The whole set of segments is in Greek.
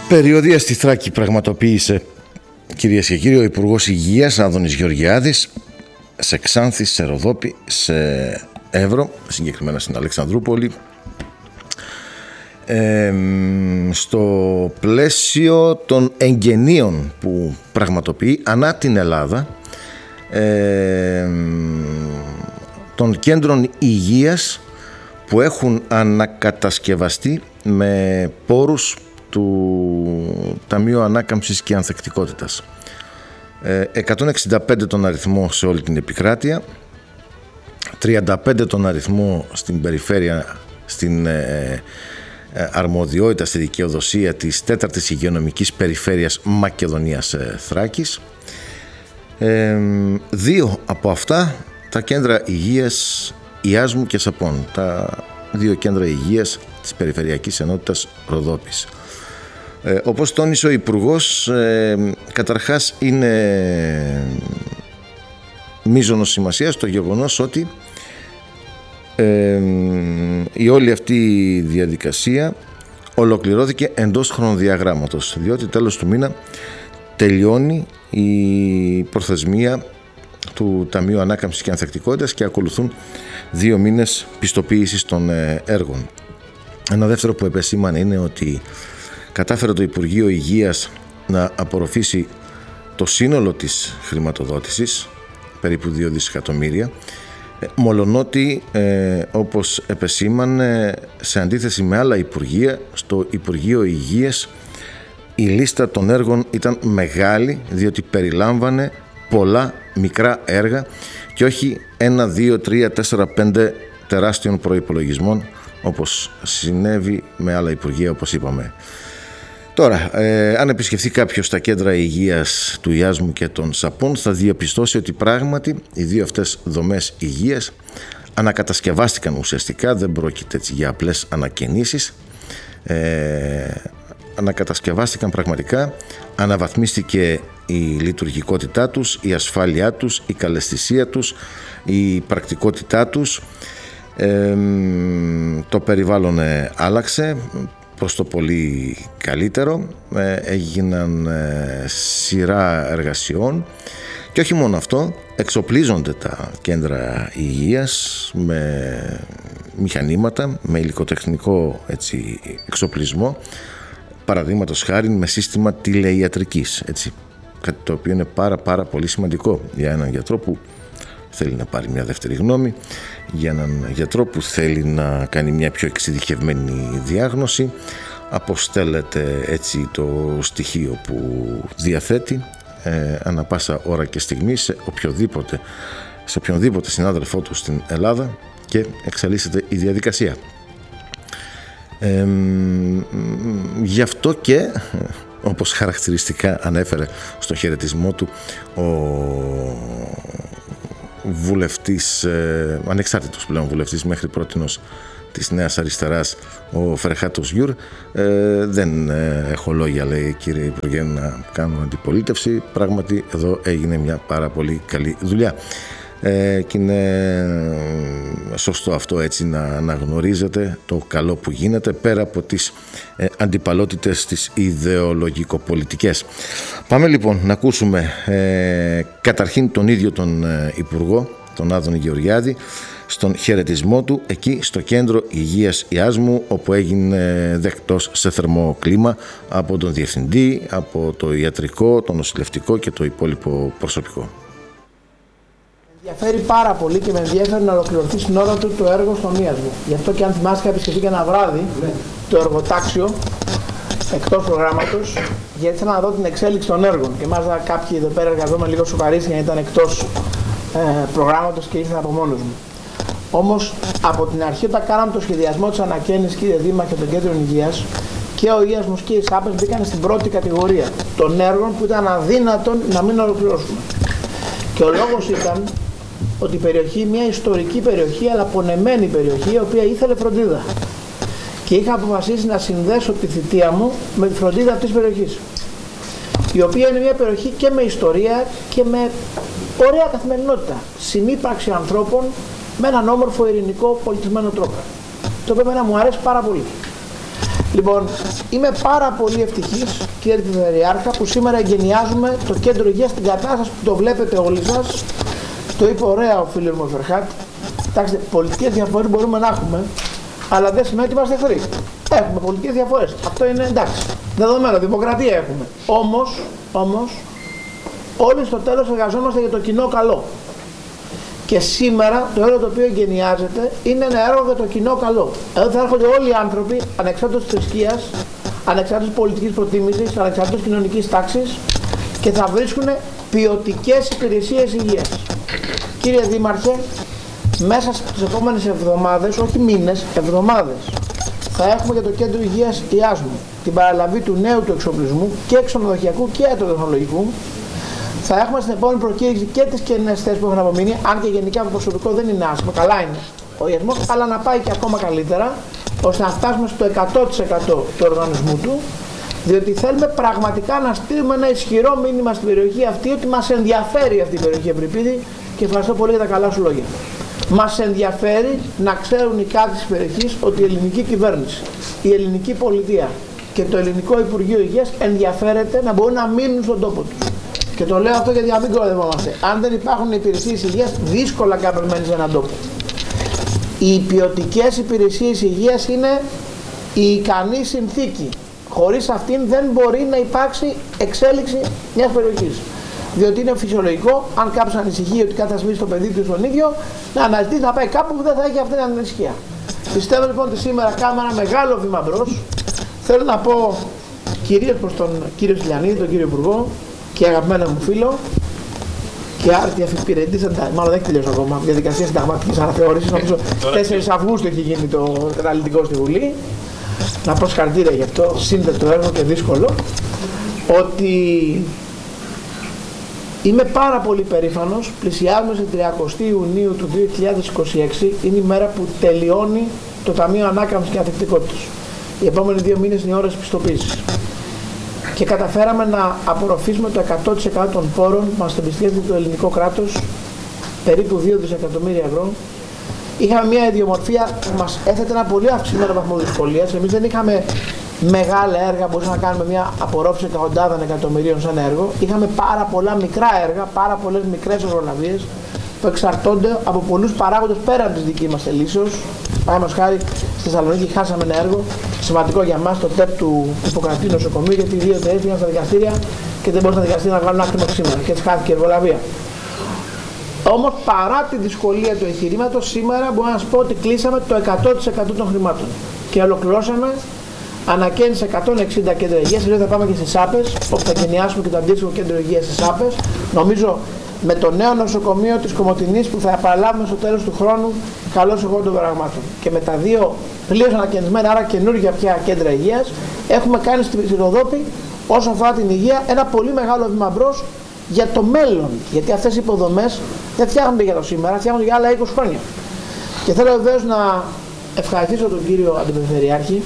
Περιοδεία στη Θράκη πραγματοποίησε, κυρίες και κύριοι, ο Υπουργός Υγείας Άδωνης Γεωργιάδης σε Ξάνθη, σε Ροδόπη, σε Εύρο, συγκεκριμένα στην Αλεξανδρούπολη, στο πλαίσιο των εγγενείων που πραγματοποιεί ανά την Ελλάδα, των κέντρων υγείας που έχουν ανακατασκευαστεί με πόρους του Ταμείου Ανάκαμψης και Ανθεκτικότητας. 165 τον αριθμό σε όλη την επικράτεια, 35 τον αριθμό στην περιφέρεια, στην αρμοδιότητα, στη δικαιοδοσία της 4ης Υγειονομικής Περιφέρειας Μακεδονίας Θράκης. 2 από αυτά τα κέντρα υγείας Ιάσμου και Σαπών, τα 2 κέντρα υγείας της Περιφερειακής Ενότητας Ροδόπης. Όπως τόνισε ο Υπουργός, καταρχάς είναι μείζωνος σημασίας το γεγονός ότι η όλη αυτή η διαδικασία ολοκληρώθηκε εντός χρονοδιαγράμματος, διότι τέλος του μήνα τελειώνει η προθεσμία του Ταμείου Ανάκαμψης και Ανθεκτικότητας και ακολουθούν 2 μήνες πιστοποίησης των έργων. Ένα δεύτερο που επεσήμανε είναι ότι κατάφερε το Υπουργείο Υγείας να απορροφήσει το σύνολο της χρηματοδότησης, περίπου 2 δισεκατομμύρια, μολονότι όπως επεσήμανε, σε αντίθεση με άλλα υπουργεία, στο Υπουργείο Υγείας η λίστα των έργων ήταν μεγάλη, διότι περιλάμβανε πολλά μικρά έργα και όχι 1, 2, 3, 4, 5 τεράστιων προϋπολογισμών όπως συνέβη με άλλα υπουργεία, όπως είπαμε. Τώρα, αν επισκεφθεί κάποιος τα κέντρα υγείας του Ιάσμου και των Σαπών, θα διαπιστώσει ότι πράγματι οι 2 αυτές δομές υγείας ανακατασκευάστηκαν ουσιαστικά, δεν πρόκειται έτσι για απλές ανακαινήσεις, ανακατασκευάστηκαν πραγματικά, αναβαθμίστηκε η λειτουργικότητά τους, η ασφάλειά τους, η καλαισθησία τους, η πρακτικότητά τους, το περιβάλλον άλλαξε προς το πολύ καλύτερο, έγιναν σειρά εργασιών και όχι μόνο αυτό, εξοπλίζονται τα κέντρα υγείας με μηχανήματα, με υλικοτεχνικό έτσι, εξοπλισμό, παραδείγματος χάρη με σύστημα τηλεϊατρικής, έτσι, κάτι το οποίο είναι πάρα πολύ σημαντικό για έναν γιατρό που θέλει να πάρει μια δεύτερη γνώμη, για έναν γιατρό που θέλει να κάνει μια πιο εξειδικευμένη διάγνωση. Αποστέλλεται έτσι το στοιχείο που διαθέτει ανά πάσα ώρα και στιγμή σε οποιονδήποτε συνάδελφό του στην Ελλάδα και εξελίσσεται η διαδικασία. Γι' αυτό και, όπως χαρακτηριστικά ανέφερε στο χαιρετισμό του ο βουλευτής, ανεξάρτητος πλέον βουλευτής μέχρι πρότινος της Νέας Αριστεράς, ο Φερχάτος Γιουρ, δεν έχω λόγια, λέει, κύριε Υπουργέ, να κάνω αντιπολίτευση. Πράγματι εδώ έγινε μια πάρα πολύ καλή δουλειά και είναι σωστό αυτό, έτσι, να αναγνωρίζετε το καλό που γίνεται πέρα από τις αντιπαλότητες τις ιδεολογικοπολιτικές. Πάμε λοιπόν να ακούσουμε καταρχήν τον ίδιο τον Υπουργό, τον Άδωνη Γεωργιάδη, στον χαιρετισμό του εκεί στο κέντρο υγείας Ιάσμου, όπου έγινε δεκτός σε θερμό κλίμα από τον διευθυντή, από το ιατρικό, το νοσηλευτικό και το υπόλοιπο προσωπικό. Ενδιαφέρει πάρα πολύ και με ενδιαφέρει να ολοκληρωθεί στην ώρα του το έργο στον Ιάσμο. Γι' αυτό και αν θυμάσαι, είχα επισκεφτεί και ένα βράδυ το εργοτάξιο εκτός προγράμματος, γιατί ήθελα να δω την εξέλιξη των έργων. Και μάλιστα κάποιοι εδώ πέρα εργαζόμενοι λίγο σοκαρίστηκαν γιατί ήταν εκτός προγράμματος και ήρθαν από μόνος μου. Όμως από την αρχή, όταν κάναμε το σχεδιασμό της ανακαίνησης, κύριε Δήμαρχε, των κέντρων υγείας, και ο Ιάσμος και οι ΣΑΠΕΣ μπήκαν στην πρώτη κατηγορία των έργων που ήταν αδύνατον να μην ολοκληρώσουμε. Και ο λόγος ήταν ότι η περιοχή, μια ιστορική περιοχή, αλλά πονεμένη περιοχή, η οποία ήθελε φροντίδα. Και είχα αποφασίσει να συνδέσω τη θητεία μου με τη φροντίδα αυτής της περιοχής, η οποία είναι μια περιοχή και με ιστορία και με ωραία καθημερινότητα. Συνύπαρξη ανθρώπων με έναν όμορφο ειρηνικό πολιτισμένο τρόπο. Το οποίο εμένα μου αρέσει πάρα πολύ. Λοιπόν, είμαι πάρα πολύ ευτυχής, κύριε Περιφερειάρχα, που σήμερα εγκαινιάζουμε το κέντρο υγείας στην κατάσταση που το βλέπετε όλοι σας. Το είπε ωραία ο φίλος μου Φερχάτ. Κοιτάξτε, πολιτικές διαφορές μπορούμε να έχουμε, αλλά δεν σημαίνει ότι είμαστε εχθροί. Έχουμε πολιτικές διαφορές. Αυτό είναι εντάξει. Δεδομένο, δημοκρατία έχουμε. Όμως, όλοι στο τέλος εργαζόμαστε για το κοινό καλό. Και σήμερα το έργο το οποίο εγκαινιάζεται είναι ένα έργο για το κοινό καλό. Εδώ θα έρχονται όλοι οι άνθρωποι, ανεξάρτητος θρησκείας, ανεξάρτητος πολιτικής προτίμησης, ανεξάρτητος κοινωνικής τάξης, και θα βρίσκουν ποιοτικές υπηρεσίες υγείας. Κύριε Δήμαρχε, μέσα στις επόμενες εβδομάδες, όχι μήνες, εβδομάδες, θα έχουμε για το κέντρο υγείας Ιάσμου την παραλαβή του νέου του εξοπλισμού και ξενοδοχειακού και ιατροτεχνολογικού. Θα έχουμε στην επόμενη προκήρυξη και τις κενές θέσεις που έχουν απομείνει, αν και γενικά το προσωπικό δεν είναι άσχημο, καλά είναι ο ιασμός, αλλά να πάει και ακόμα καλύτερα, ώστε να φτάσουμε στο 100% του οργανισμού του, διότι θέλουμε πραγματικά να στείλουμε ένα ισχυρό μήνυμα στην περιοχή αυτή ότι μας ενδιαφέρει αυτή η περιοχή, Ευρυπίδη, και ευχαριστώ πολύ για τα καλά σου λόγια. Μας ενδιαφέρει να ξέρουν οι κάτοικοι της περιοχής ότι η ελληνική κυβέρνηση, η ελληνική πολιτεία και το ελληνικό Υπουργείο Υγείας ενδιαφέρεται να μπορούν να μείνουν στον τόπο τους. Και το λέω αυτό γιατί να μην κοροϊδευόμαστε. Αν δεν υπάρχουν υπηρεσίες υγείας, δύσκολα κάποιος μένει σε έναν τόπο. Οι ποιοτικές υπηρεσίες υγείας είναι η ικανή συνθήκη. Χωρίς αυτήν δεν μπορεί να υπάρξει εξέλιξη μιας περιοχής. Διότι είναι φυσιολογικό, αν κάποιος ανησυχεί ότι κάθε σμίσει το παιδί του στον ίδιο, να αναζητήσει να πάει κάπου που δεν θα έχει αυτή την ανησυχία. Πιστεύω λοιπόν ότι σήμερα κάνουμε ένα μεγάλο βήμα μπρος. Θέλω να πω κυρίως προς τον κύριο Στυλιανίδη, τον κύριο Υπουργό και αγαπημένο μου φίλο και άρτη αφιπηρετή, μάλλον δεν έχει τελειώσει ακόμα, διαδικασία συνταγματικής αναθεώρησης. Νομίζω 4 Αυγούστου έχει γίνει το καταλυτικό στη Βουλή. Να πω συγχαρητήρια γι' αυτό, σύνδετο έργο και δύσκολο. Ότι είμαι πάρα πολύ περήφανος, πλησιάζουμε σε 30 Ιουνίου του 2026, είναι η μέρα που τελειώνει το Ταμείο Ανάκαμψης και Ανθεκτικότητας. Οι επόμενοι 2 μήνες είναι οι ώρες πιστοποίησης. Και καταφέραμε να απορροφήσουμε το 100% των πόρων που μας εμπιστεύεται το ελληνικό κράτος, περίπου 2 δισεκατομμύρια ευρώ. Είχαμε μια ιδιομορφία που μας έθετε ένα πολύ αυξημένο βαθμό δυσκολίας. Εμείς δεν είχαμε μεγάλα έργα, μπορούσαμε να κάνουμε μια απορρόφηση εκατοντάδων εκατομμυρίων σαν έργο. Είχαμε πάρα πολλά μικρά έργα, πάρα πολλές μικρές εργολαβίες που εξαρτώνται από πολλούς παράγοντες πέραν της δικής μας θελήσεως. Παραδείγματος χάρη, στη Θεσσαλονίκη χάσαμε ένα έργο σημαντικό για μας, το ΤΕΠ του Ιπποκρατίου νοσοκομείου, γιατί οι 2 εταιρείες πήγαν στα δικαστήρια και δεν μπορούσαν τα δικαστήρια να βγάλουν άκρη σήμερα και έτσι χάθηκε η εργολαβία. Όμως παρά τη δυσκολία του εγχειρήματος, σήμερα μπορώ να σας πω ότι κλείσαμε το 100% των χρημάτων και ολοκληρώσαμε ανακαίνιση 160 κέντρα υγείας. Σήμερα θα πάμε και στις ΑΠΕΣ, όπου θα εγκαινιάσουμε και το αντίστοιχο κέντρο υγείας στις ΑΠΕΣ. Νομίζω με το νέο νοσοκομείο της Κομοτηνής που θα επαναλάβουμε στο τέλος του χρόνου, καλώς εγώ των πραγμάτων. Και με τα 2 πλήρως ανακαινισμένα, άρα καινούργια πια κέντρα υγείας, έχουμε κάνει στη Ροδόπη, όσο αφορά την υγεία, ένα πολύ μεγάλο βήμα μπρος για το μέλλον. Γιατί αυτές οι υποδομές δεν φτιάχνονται για το σήμερα, φτιάχνονται για άλλα 20 χρόνια. Και θέλω βεβαίως να ευχαριστήσω τον κύριο Αντιπεριφερειάρχη.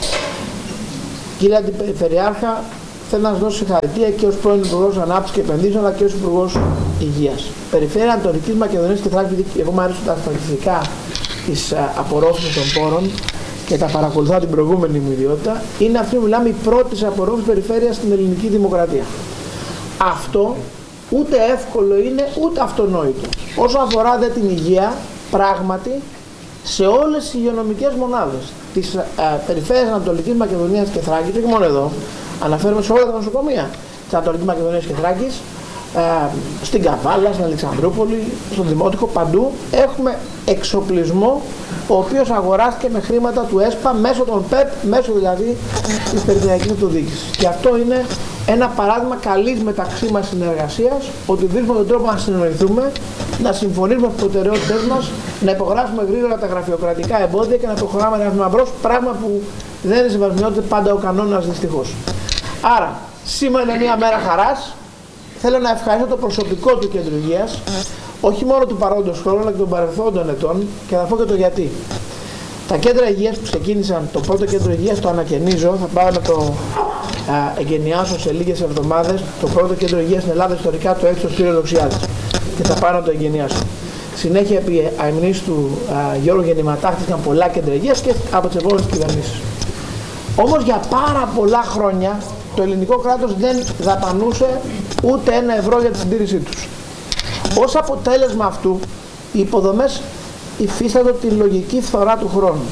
Κύριε Αντιπεριφερειάρχα, θέλω να σας δώσω συγχαρητήρια και ως πρώην Υπουργός Ανάπτυξης και Επενδύσεων, αλλά και ως Υπουργός Υγείας. Περιφέρεια Ανατολικής Μακεδονίας και Θράκης, εγώ μου αρέσουν τα στατιστικά της απορρόφησης των πόρων και τα παρακολουθώ την προηγούμενη μου ιδιότητα, είναι αυτή που μιλάμε η πρώτη απορρόφηση περιφέρεια στην ελληνική δημοκρατία. Αυτό ούτε εύκολο είναι ούτε αυτονόητο. Όσο αφορά δε την υγεία, πράγματι σε όλες τις υγειονομικές μονάδες της περιφέρειας Ανατολικής Μακεδονίας και Θράκης, όχι μόνο εδώ, αναφέρομαι σε όλα τα νοσοκομεία της Ανατολικής Μακεδονίας και Θράκης, στην Καβάλα, στην Αλεξανδρούπολη, στον Δημότυχο, παντού έχουμε εξοπλισμό ο οποίος αγοράστηκε με χρήματα του ΕΣΠΑ μέσω των ΠΕΠ, μέσω δηλαδή της Περιφερειακής Αυτοδιοίκησης. Και αυτό είναι ένα παράδειγμα καλής μεταξύ μας συνεργασίας, ότι βρίσκουμε τον τρόπο να συνοηθούμε, να συμφωνήσουμε στις προτεραιότητες μας, να υπογράψουμε γρήγορα τα γραφειοκρατικά εμπόδια και να προχωράμε ένα βήμα μπρος, πράγμα που δεν είναι συμβασμιότητα πάντα ο κανόνας δυστυχώς. Άρα, σήμερα είναι μια μέρα χαράς. Θέλω να ευχαριστώ το προσωπικό του Κέντρου Υγείας, όχι μόνο του παρόντος χρόνου, αλλά και των παρελθόντων ετών, και θα πω και το γιατί. Τα κέντρα υγείας που ξεκίνησαν, το πρώτο κέντρο υγείας το ανακαινίζω, θα πάω να το εγκαινιάσω σε λίγες εβδομάδες. Το πρώτο κέντρο υγείας στην Ελλάδα ιστορικά το έχει ο Σπύρος Δοξιάδης και θα πάω να το εγκαινιάσω. Συνέχεια επί αιμνής του Γιώργου Γεννηματά χτίστηκαν πολλά κέντρα υγείας και από τις επόμενες κυβερνήσεις. Όμως για πάρα πολλά χρόνια το ελληνικό κράτος δεν δαπανούσε ούτε ένα ευρώ για τη συντήρησή τους. Ως αποτέλεσμα αυτού, οι υποδομές υφίστανται τη λογική φθορά του χρόνου.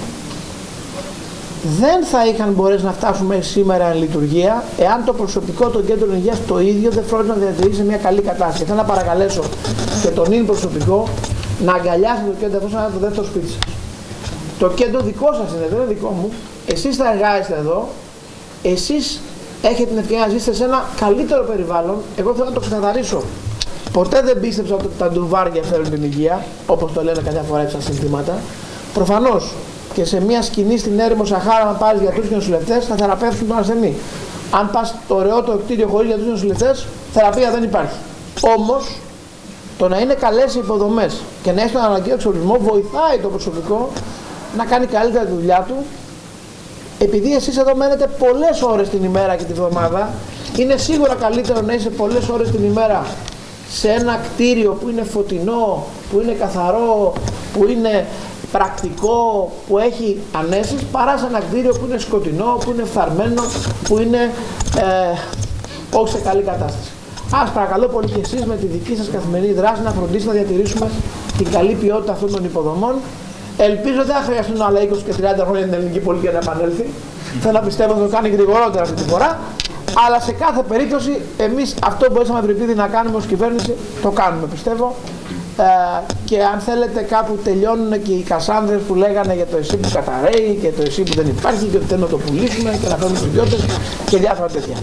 Δεν θα είχαν μπορέσει να φτάσουμε σήμερα εν λειτουργία εάν το προσωπικό των κέντρων υγείας το ίδιο δεν φρόντισε να διατηρήσει σε μια καλή κατάσταση. Θέλω να παρακαλέσω και τον ίδιο προσωπικό να αγκαλιάσετε το κέντρο εφόσον είναι το δεύτερο σπίτι σας. Το κέντρο δικό σας είναι, δεν είναι δικό μου. Εσείς θα εργάζεστε εδώ, εσείς έχετε την ευκαιρία να ζήσετε σε ένα καλύτερο περιβάλλον. Εγώ θέλω να το ξεκαθαρίσω. Ποτέ δεν πίστεψα ότι τα ντουβάρια φέρουν την υγεία, όπως το λένε κάποια φορά στα συνθήματα. Προφανώς και σε μια σκηνή στην έρημο Σαχάρα, να πάρεις γιατρούς και νοσηλευτές, θα θεραπεύσουν τον ασθενή. Αν πας στο ωραιότερο κτίριο χωρίς γιατρούς και νοσηλευτές, θεραπεία δεν υπάρχει. Όμως, το να είναι καλές οι υποδομές και να έχει τον αναγκαίο εξοπλισμό βοηθάει το προσωπικό να κάνει καλύτερα τη δουλειά του. Επειδή εσείς εδώ μένετε πολλές ώρες την ημέρα και τη βδομάδα, είναι σίγουρα καλύτερο να είσαι πολλές ώρες την ημέρα σε ένα κτίριο που είναι φωτεινό, που είναι καθαρό, που είναι πρακτικό, που έχει ανέσεις, παρά σε ένα κτίριο που είναι σκοτεινό, που είναι φθαρμένο, που είναι όχι σε καλή κατάσταση. Ας παρακαλώ πολύ και εσείς με τη δική σας καθημερινή δράση να φροντίσετε να διατηρήσουμε την καλή ποιότητα αυτών των υποδομών. Ελπίζω δεν θα χρειαστούν άλλα 20 και 30 χρόνια την ελληνική πολιτεία να επανέλθει. Θέλω να πιστεύω ότι το κάνει γρηγορότερα αυτή τη φορά. Αλλά σε κάθε περίπτωση εμείς αυτό που μπορούσαμε πριν να κάνουμε ως κυβέρνηση το κάνουμε, πιστεύω. Και αν θέλετε, κάπου τελειώνουν και οι Κασάνδρες που λέγανε για το ΕΣΥ που καταραίει και το ΕΣΥ που δεν υπάρχει και ότι θέλουμε να το πουλήσουμε και να φέρουμε τους ιδιώτες και διάφορα τέτοια.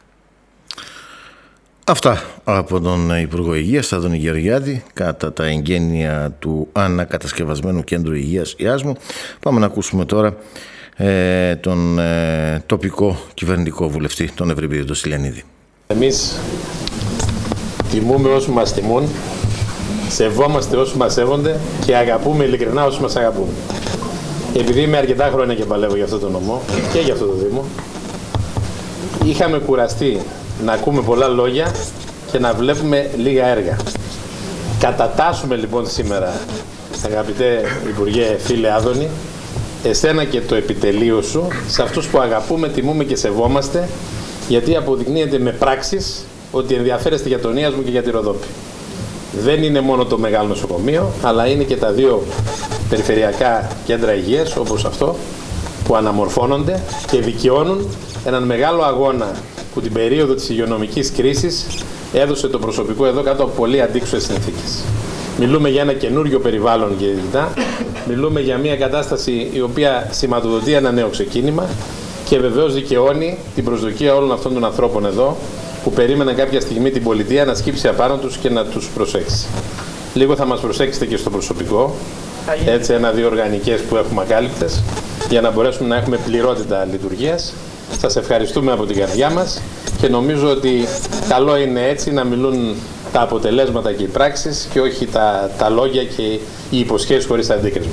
Αυτά από τον Υπουργό Υγείας, Σταύρον Γεωργιάδη, κατά τα εγγένεια του ανακατασκευασμένου κέντρου υγείας Ιάσμου. Πάμε να ακούσουμε τώρα τον τοπικό κυβερνητικό βουλευτή, τον Ευρυπίδη τον Στυλιανίδη. Εμείς τιμούμε όσους μας τιμούν, σεβόμαστε όσους μας σέβονται και αγαπούμε ειλικρινά όσους μας αγαπούν. Επειδή είμαι αρκετά χρόνια και παλεύω για αυτό το νομό και για αυτό το Δήμο, είχαμε κουραστεί να ακούμε πολλά λόγια και να βλέπουμε λίγα έργα. Κατατάσσουμε λοιπόν σήμερα, αγαπητέ Υπουργέ, φίλε Άδωνη, εσένα και το επιτελείο σου, σε αυτούς που αγαπούμε, τιμούμε και σεβόμαστε, γιατί αποδεικνύεται με πράξεις ότι ενδιαφέρεστε για τον Ιάσμο και για τη Ροδόπη. Δεν είναι μόνο το μεγάλο νοσοκομείο, αλλά είναι και τα δύο περιφερειακά κέντρα υγείας, όπως αυτό, που αναμορφώνονται και δικαιώνουν έναν μεγάλο αγώνα που την περίοδο της υγειονομικής κρίσης έδωσε το προσωπικό εδώ κάτω από πολύ αντίξωες συνθήκες. Μιλούμε για ένα καινούριο περιβάλλον γενικά, μιλούμε για μια κατάσταση η οποία σηματοδοτεί ένα νέο ξεκίνημα και βεβαίως δικαιώνει την προσδοκία όλων αυτών των ανθρώπων εδώ που περίμεναν κάποια στιγμή την πολιτεία να σκύψει απάνω τους και να τους προσέξει. Λίγο θα μας προσέξετε και στο προσωπικό, έτσι ένα-δύο οργανικές που έχουμε ακάλυπτες, για να μπορέσουμε να έχουμε πληρότητα λειτουργίας. Σας ευχαριστούμε από την καρδιά μας και νομίζω ότι καλό είναι έτσι να μιλούν τα αποτελέσματα και οι πράξεις και όχι τα λόγια και οι υποσχέσεις χωρίς αντίκρισμα.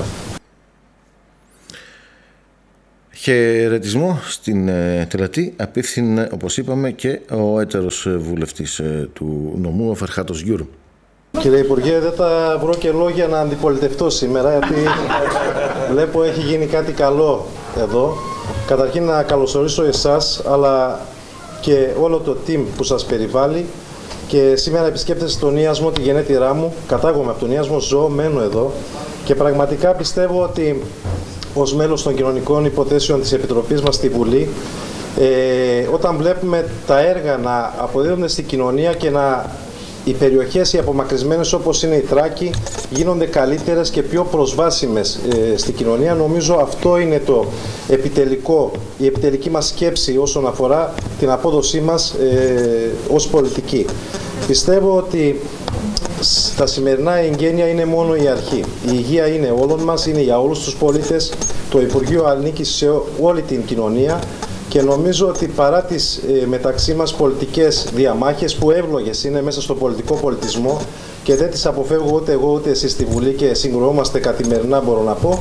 Χαιρετισμό στην Τελετή απίφθινε, όπως είπαμε, και ο έτερος βουλευτής του νομού, ο Φερχάτος Γιούρου. Κύριε Υπουργέ, δεν θα βρω και λόγια να αντιπολιτευτώ σήμερα, γιατί βλέπω έχει γίνει κάτι καλό εδώ. Καταρχήν να καλωσορίσω εσάς, αλλά και όλο το team που σας περιβάλλει. Και σήμερα επισκέπτεστε τον Ιάσμο, τη γενέτειρά μου. Κατάγομαι από τον Ιάσμο, ζω, μένω εδώ. Και πραγματικά πιστεύω ότι ως μέλος των κοινωνικών υποθέσεων της Επιτροπής μας στη Βουλή, όταν βλέπουμε τα έργα να αποδίδονται στην κοινωνία και οι περιοχές οι απομακρυσμένες όπως είναι η Θράκη γίνονται καλύτερες και πιο προσβάσιμες στην κοινωνία, νομίζω αυτό είναι το επιτελικό, η επιτελική μας σκέψη όσον αφορά την απόδοσή μας ως πολιτική. Πιστεύω ότι στα σημερινά εγγένεια είναι μόνο η αρχή. Η υγεία είναι όλων μας, είναι για όλους τους πολίτες. Το Υπουργείο ανήκει σε όλη την κοινωνία και νομίζω ότι παρά τις μεταξύ μας πολιτικές διαμάχες που εύλογες είναι μέσα στο πολιτικό πολιτισμό και δεν τις αποφεύγω ούτε εγώ ούτε εσείς στη Βουλή και συγκρουόμαστε καθημερινά, μπορώ να πω.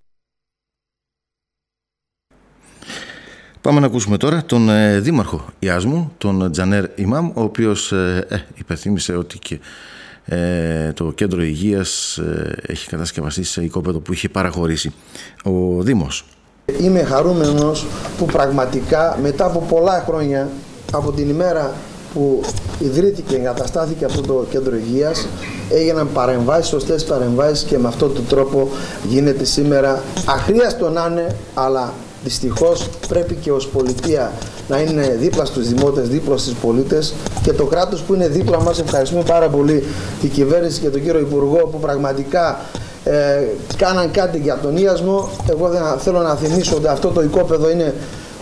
Πάμε να ακούσουμε τώρα τον Δήμαρχο Ιάσμου, τον Τζανέρ Ιμάμ, ο οποίος υπενθύμησε ότι και το κέντρο υγείας έχει κατασκευαστεί σε οικόπεδο που είχε παραχωρήσει ο Δήμος. Είμαι χαρούμενος που πραγματικά μετά από πολλά χρόνια, από την ημέρα που ιδρύθηκε, εγκαταστάθηκε αυτό το κέντρο υγείας, έγιναν παρεμβάσεις, σωστές παρεμβάσεις, και με αυτόν τον τρόπο γίνεται σήμερα. Αχρίαστο να είναι, αλλά δυστυχώς πρέπει και ως πολιτεία να είναι δίπλα στους δημότες, δίπλα στους πολίτες, και το κράτος που είναι δίπλα μας. Ευχαριστούμε πάρα πολύ την κυβέρνηση και τον κύριο Υπουργό που πραγματικά κάναν κάτι για τον Ιάσμο. Εγώ θέλω να θυμίσω ότι αυτό το οικόπεδο είναι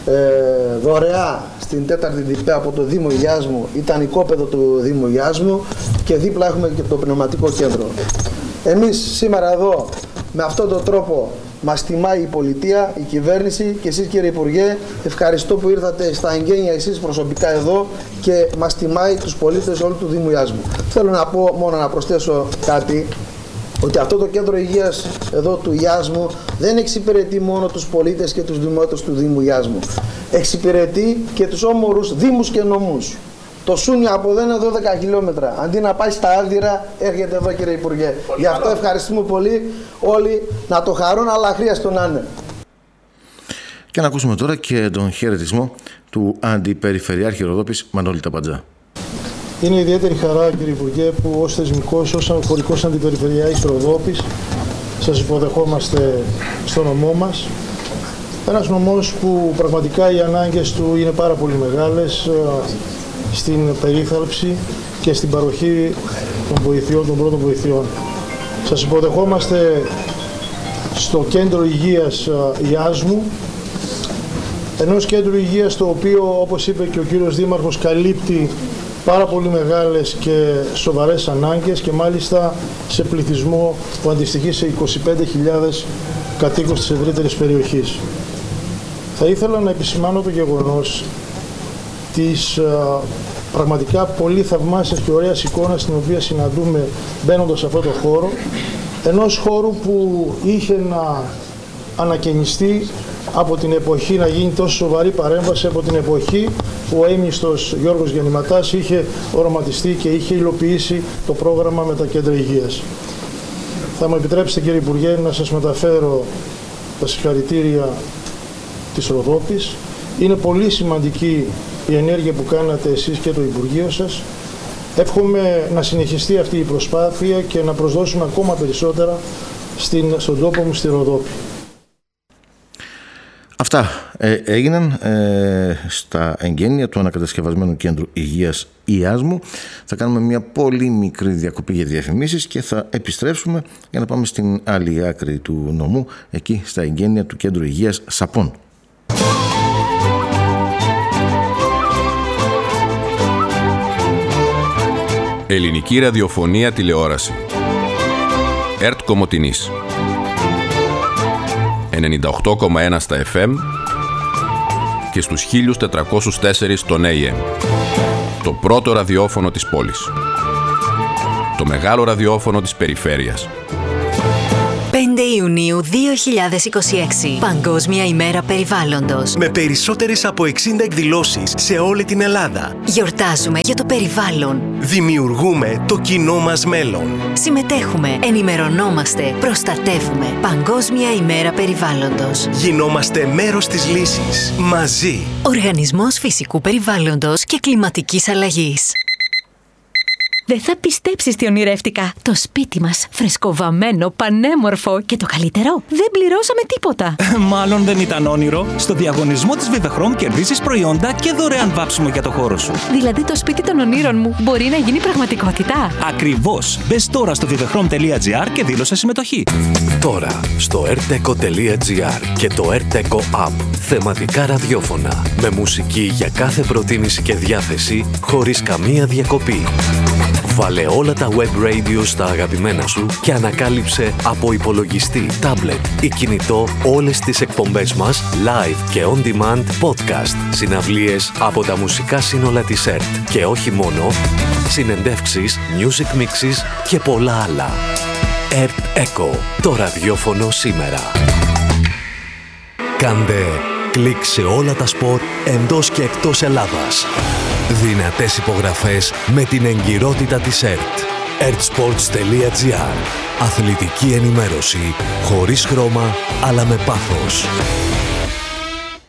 δωρεά στην 4η ΔΠ από το Δήμο Ιάσμου. Ήταν οικόπεδο του Δήμου Ιάσμου και δίπλα έχουμε και το πνευματικό κέντρο. Εμείς σήμερα εδώ με αυτόν τον τρόπο μας τιμάει η πολιτεία, η κυβέρνηση, και εσείς κύριε Υπουργέ, ευχαριστώ που ήρθατε στα εγγένεια εσείς προσωπικά εδώ και μας τιμάει τους πολίτες όλου του Δήμου Ιάσμου. Θέλω να πω μόνο, να προσθέσω κάτι, ότι αυτό το κέντρο υγείας εδώ του Ιάσμου δεν εξυπηρετεί μόνο τους πολίτες και τους δημότες του Δήμου Ιάσμου. Εξυπηρετεί και τους όμορους δήμους και νομούς. Το Σούνια από εδώ είναι 12 χιλιόμετρα. Αντί να πάει στα Άλδυρα, έρχεται εδώ κύριε Υπουργέ. Γι' αυτό ευχαριστούμε πολύ όλοι, να το χαρούν, αλλά αχρίαστο να είναι. Και να ακούσουμε τώρα και τον χαιρετισμό του Αντιπεριφερειάρχη Ροδόπης Μανώλη Ταπαντζά. Είναι ιδιαίτερη χαρά, κύριε Υπουργέ, που ως θεσμικός, ως χωρικός Αντιπεριφερειάρχης Ροδόπης σας υποδεχόμαστε στο νομό μας. Ένας νομός που πραγματικά οι ανάγκες του είναι πάρα πολύ μεγάλες στην περίθαλψη και στην παροχή των βοηθειών, των πρώτων βοηθειών. Σας υποδεχόμαστε στο κέντρο υγείας Ιάσμου, ενός κέντρου υγείας το οποίο, όπως είπε και ο κύριος Δήμαρχος, καλύπτει πάρα πολύ μεγάλες και σοβαρές ανάγκες, και μάλιστα σε πληθυσμό που αντιστοιχεί σε 25.000 κατοίκους της ευρύτερης περιοχής. Θα ήθελα να επισημάνω το γεγονός της πραγματικά πολύ θαυμάσιας και ωραίας εικόνας την οποία συναντούμε μπαίνοντας σε αυτό το χώρο, ενός χώρου που είχε να ανακαινιστεί από την εποχή, να γίνει τόσο σοβαρή παρέμβαση από την εποχή που ο έμιστος Γιώργος Γεννηματάς είχε οραματιστεί και είχε υλοποιήσει το πρόγραμμα με τα κέντρα υγείας. Θα μου επιτρέψετε κύριε Υπουργέ να σας μεταφέρω τα συγχαρητήρια της Ροδόπης. Είναι πολύ σημαντική η ενέργεια που κάνατε εσείς και το Υπουργείο σας. Εύχομαι να συνεχιστεί αυτή η προσπάθεια και να προσδώσουμε ακόμα περισσότερα στον τόπο μου στη Ροδόπη. Αυτά έγιναν στα εγγένεια του ανακατασκευασμένου κέντρου υγείας Ιάσμου. Θα κάνουμε μια πολύ μικρή διακοπή για διαφημίσεις και θα επιστρέψουμε για να πάμε στην άλλη άκρη του νομού, εκεί στα εγγένεια του κέντρου υγείας Σαπών. Ελληνική ραδιοφωνία τηλεόραση. ΕΡΤ Κομοτηνής 98,1 στα FM και στους 1404 στον AM. Το πρώτο ραδιόφωνο της πόλης. Το μεγάλο ραδιόφωνο της περιφέρειας. 5 Ιουνίου 2026. Παγκόσμια ημέρα περιβάλλοντος. Με περισσότερες από 60 εκδηλώσεις σε όλη την Ελλάδα. Γιορτάζουμε για το περιβάλλον. Δημιουργούμε το κοινό μας μέλλον. Συμμετέχουμε, ενημερωνόμαστε, προστατεύουμε. Παγκόσμια ημέρα περιβάλλοντος. Γινόμαστε μέρος της λύσης. Μαζί. Οργανισμός Φυσικού Περιβάλλοντος και Κλιματικής Αλλαγής. Δεν θα πιστέψεις τι ονειρεύτηκα. Το σπίτι μας, φρεσκοβαμμένο, πανέμορφο και το καλύτερο, δεν πληρώσαμε τίποτα. Μάλλον δεν ήταν όνειρο. Στο διαγωνισμό της Vivechrom κερδίζεις προϊόντα και δωρεάν βάψιμο για το χώρο σου. Δηλαδή το σπίτι των ονείρων μου μπορεί να γίνει πραγματικότητα. Ακριβώς. Μπες τώρα στο vivechrom.gr και δήλωσε συμμετοχή. Τώρα στο erteco.gr και το Erteco App. Θεματικά ραδιόφωνα. Με μουσική για κάθε προτίμηση και διάθεση, χωρίς καμία διακοπή. Βάλε όλα τα web radio στα αγαπημένα σου και ανακάλυψε από υπολογιστή, τάμπλετ ή κινητό όλες τις εκπομπές μας live και on demand podcast, συναυλίες από τα μουσικά σύνολα της ΕΡΤ και όχι μόνο, συνεντεύξεις, music mixes και πολλά άλλα. ΕΡΤ Echo, το ραδιόφωνο σήμερα. Κάντε κλικ σε όλα τα σπορ εντός και εκτός Ελλάδας. Δυνατές υπογραφές με την εγκυρότητα της ΕΡΤ. ertsports.gr. Αθλητική ενημέρωση χωρίς χρώμα αλλά με πάθος.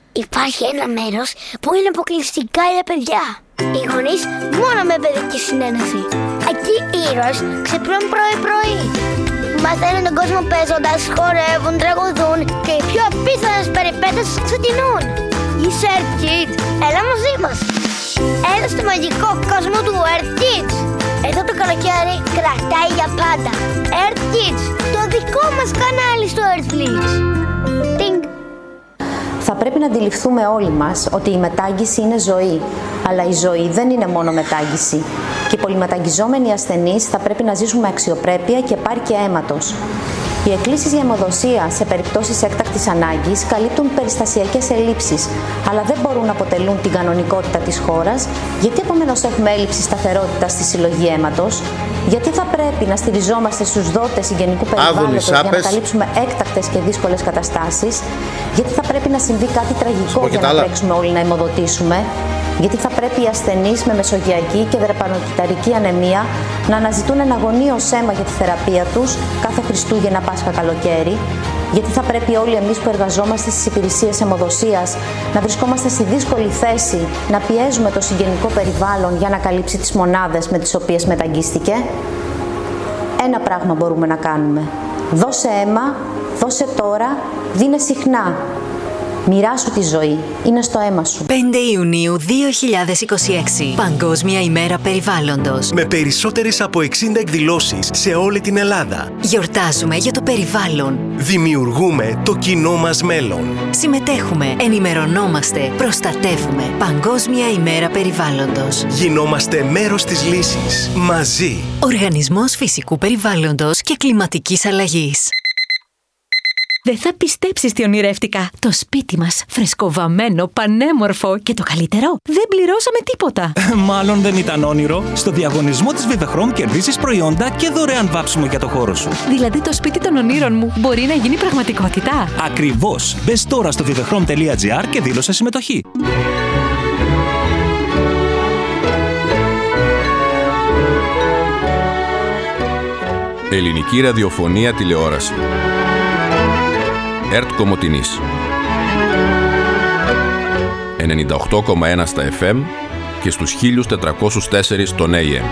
Υπάρχει ένα μέρος που είναι αποκλειστικά για παιδιά. Οι γονείς μόνο με παιδική συνένεση. Εκεί οι ήρωες ξυπνούν πρωί-πρωί. Μαθαίνουν τον κόσμο παίζοντας, χορεύουν, τραγουδούν και οι πιο απίθανες περιπέτειες ξεκινούν. Είσαι Earth Kids, έλα μαζί μας. Έλα στο μαγικό κόσμο του Earth Kids. Εδώ το καλοκαίρι κρατάει για πάντα. Earth Kids, το δικό μας κανάλι στο Earthflix. Τινγκ. Θα πρέπει να αντιληφθούμε όλοι μας ότι η μετάγγιση είναι ζωή, αλλά η ζωή δεν είναι μόνο μετάγγιση. Και οι πολυμεταγγιζόμενοι ασθενείς θα πρέπει να ζήσουν με αξιοπρέπεια και επάρκεια αίματος. Οι εκκλήσεις για αιμοδοσία σε περιπτώσεις έκτακτης ανάγκης καλύπτουν περιστασιακές ελλείψεις, αλλά δεν μπορούν να αποτελούν την κανονικότητα της χώρας. Γιατί επομένως έχουμε έλλειψη σταθερότητας στη συλλογή αίματος? Γιατί θα πρέπει να στηριζόμαστε στους δότες συγγενικού περιβάλλοντος για να καλύψουμε έκτακτες και δύσκολες καταστάσεις? Γιατί θα πρέπει να συμβεί κάτι τραγικό για να τρέξουμε όλοι να αιμοδοτήσουμε? Γιατί θα πρέπει οι ασθενείς με μεσογειακή και δρεπανοκυταρική ανεμία να αναζητούν εναγωνίως αίμα για τη θεραπεία τους κάθε Χριστούγεννα, Πάσχα, καλοκαίρι? Γιατί θα πρέπει όλοι εμείς που εργαζόμαστε στις υπηρεσίες αιμοδοσίας να βρισκόμαστε στη δύσκολη θέση να πιέζουμε το συγγενικό περιβάλλον για να καλύψει τις μονάδες με τις οποίες μεταγγίστηκε? Ένα πράγμα μπορούμε να κάνουμε. Δώσε αίμα, δώσε τώρα, δίνε συχνά. Μοιράσου τη ζωή. Είναι στο αίμα σου. 5 Ιουνίου 2026. Παγκόσμια ημέρα περιβάλλοντος. Με περισσότερες από 60 εκδηλώσεις σε όλη την Ελλάδα. Γιορτάζουμε για το περιβάλλον. Δημιουργούμε το κοινό μας μέλλον. Συμμετέχουμε, ενημερωνόμαστε, προστατεύουμε. Παγκόσμια ημέρα περιβάλλοντος. Γινόμαστε μέρος της λύσης. Μαζί. Οργανισμός Φυσικού Περιβάλλοντος και Κλιματικής Αλλαγής. Δεν θα πιστέψεις τι ονειρεύτηκα. Το σπίτι μας, φρεσκοβαμμένο, πανέμορφο και το καλύτερο, δεν πληρώσαμε τίποτα. Μάλλον δεν ήταν όνειρο. Στο διαγωνισμό της Vivechrom κερδίζεις προϊόντα και δωρεάν βάψιμο για το χώρο σου. Δηλαδή το σπίτι των ονείρων μου μπορεί να γίνει πραγματικότητα. Ακριβώς. Μπες τώρα στο vivechrom.gr και δήλωσε συμμετοχή. Ελληνική ραδιοφωνία τηλεόραση. ΕΡΤ Κομοτηνής 98,1 στα FM και στους 1404 στον AM.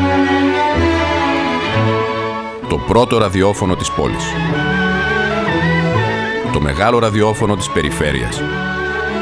Το πρώτο ραδιόφωνο της πόλης. Το μεγάλο ραδιόφωνο της περιφέρειας.